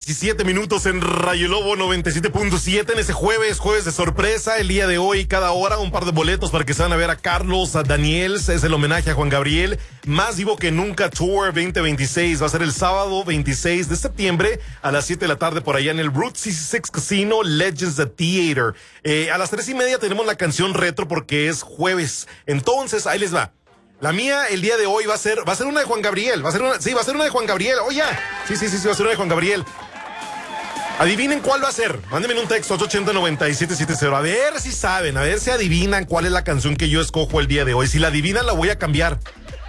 17 minutos en Rayo Lobo 97.7 en ese jueves de sorpresa. El día de hoy, cada hora, un par de boletos para que se van a ver a Carlos, a Daniels. Es el homenaje a Juan Gabriel. Más Vivo que Nunca Tour 2026. Va a ser el sábado 26 de septiembre a las 7 de la tarde por allá en el Route 66 Casino Legends Theater. A las 3:30 tenemos la canción retro porque es jueves. Entonces, ahí les va. La mía el día de hoy va a ser una de Juan Gabriel. Va a ser una de Juan Gabriel. Oye, sí, va a ser una de Juan Gabriel. Adivinen cuál va a ser. Mándenme un texto 880-9770. A ver si saben, a ver si adivinan cuál es la canción que yo escojo el día de hoy. Si la adivinan, la voy a cambiar.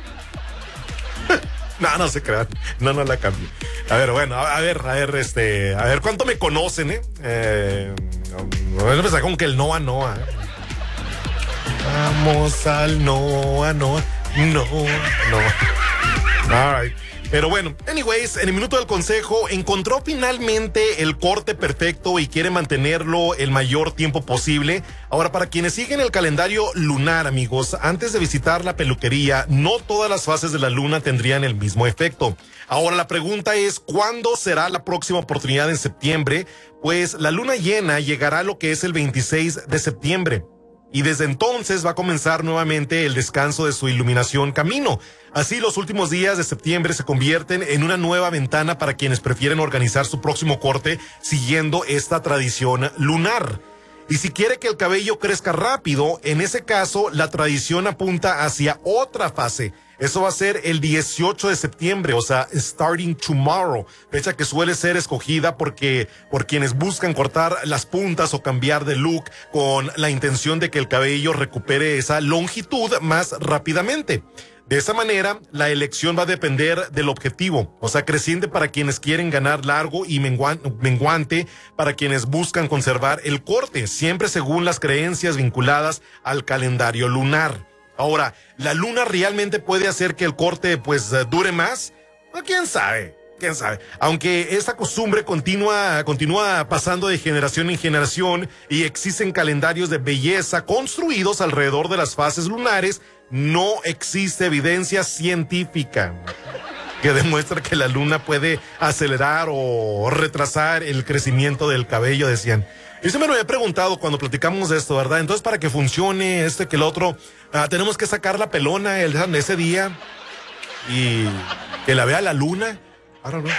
No se crean. No la cambio. A ver, bueno, a ver, cuánto me conocen, no empezar con que el Noa. Vamos al Noa. No. All right. Pero bueno, anyways, en el minuto del consejo, encontró finalmente el corte perfecto y quiere mantenerlo el mayor tiempo posible. Ahora, para quienes siguen el calendario lunar, amigos, antes de visitar la peluquería, no todas las fases de la luna tendrían el mismo efecto. Ahora, la pregunta es, ¿cuándo será la próxima oportunidad en septiembre? Pues la luna llena llegará a lo que es el 26 de septiembre. Y desde entonces va a comenzar nuevamente el descanso de su iluminación camino. Así, los últimos días de septiembre se convierten en una nueva ventana para quienes prefieren organizar su próximo corte siguiendo esta tradición lunar. Y si quiere que el cabello crezca rápido, en ese caso, la tradición apunta hacia otra fase. Eso va a ser el 18 de septiembre, o sea, starting tomorrow, fecha que suele ser escogida por quienes buscan cortar las puntas o cambiar de look con la intención de que el cabello recupere esa longitud más rápidamente. De esa manera, la elección va a depender del objetivo, o sea, creciente para quienes quieren ganar largo y menguante para quienes buscan conservar el corte, siempre según las creencias vinculadas al calendario lunar. Ahora, ¿la luna realmente puede hacer que el corte dure más? Pues, ¿quién sabe? Aunque esta costumbre continúa pasando de generación en generación y existen calendarios de belleza construidos alrededor de las fases lunares, no existe evidencia científica que demuestre que la luna puede acelerar o retrasar el crecimiento del cabello, decían. Yo siempre me había preguntado cuando platicamos de esto, ¿verdad? Entonces, para que funcione que el otro, tenemos que sacar la pelona ese día y que la vea la luna. Ahora no.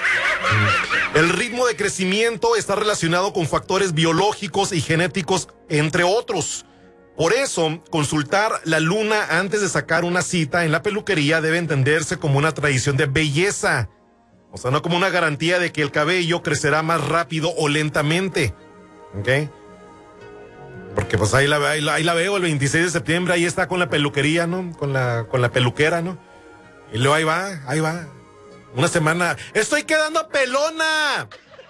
El ritmo de crecimiento está relacionado con factores biológicos y genéticos, entre otros. Por eso, consultar la luna antes de sacar una cita en la peluquería debe entenderse como una tradición de belleza. O sea, no como una garantía de que el cabello crecerá más rápido o lentamente. ¿Ok? Porque pues ahí la veo el 26 de septiembre, ahí está con la peluquería, ¿no? Con la peluquera, ¿no? Y luego ahí va. Una semana. ¡Estoy quedando pelona!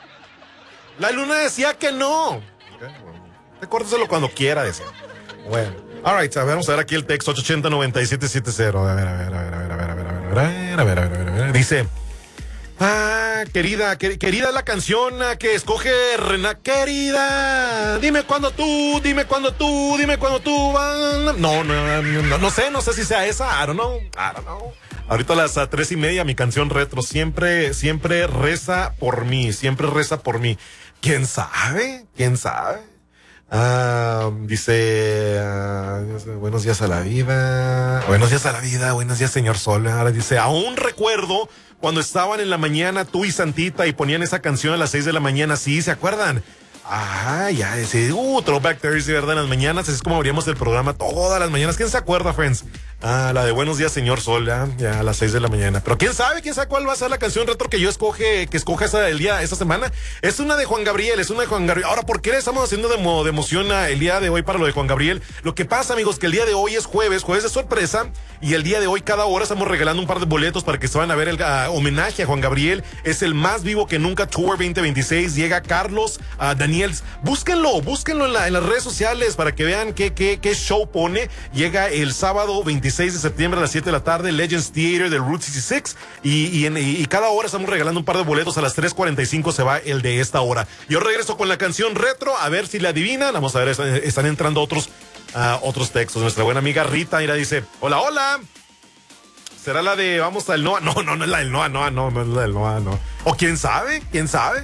La luna decía que no. Okay, bueno. Recórdeselo cuando quiera, decía. Bueno. All right, vamos a ver aquí el texto 880-9770. A ver. Dice... querida la canción que escoge Rená. Querida, dime cuándo tú. No sé si sea esa. I don't know. Ahorita a las 3:30 mi canción retro siempre reza por mí. ¿Quién sabe? Dice, buenos días a la vida, buenos días señor Sol. Ahora dice, aún recuerdo cuando estaban en la mañana tú y Santita y ponían esa canción a las 6 de la mañana, ¿sí? ¿Se acuerdan? Ya, ese, Throwback Thursday, ¿verdad? En las mañanas, así es como abríamos el programa todas las mañanas. ¿Quién se acuerda, friends? La de Buenos días, señor Sol, ya a las 6 de la mañana. Pero quién sabe cuál va a ser la canción retro que yo escoja esta semana. Es una de Juan Gabriel. Ahora, ¿por qué le estamos haciendo de emoción el día de hoy para lo de Juan Gabriel? Lo que pasa, amigos, que el día de hoy es jueves de sorpresa, y el día de hoy cada hora estamos regalando un par de boletos para que se van a ver el homenaje a Juan Gabriel. Es el Más Vivo que Nunca Tour 2026. Llega Carlos, Daniels. Búsquenlo en las redes sociales para que vean qué show pone. Llega el sábado 26 de septiembre a las 7 de la tarde, Legends Theater del Route 66, y cada hora estamos regalando un par de boletos. A las 3:45 se va el de esta hora. Yo regreso con la canción retro, a ver si la adivinan. Vamos a ver, están entrando otros textos. Nuestra buena amiga Rita, mira, dice, hola. ¿Será la de Vamos al Noa? No es la del Noa, no es la del Noa, no. O quién sabe.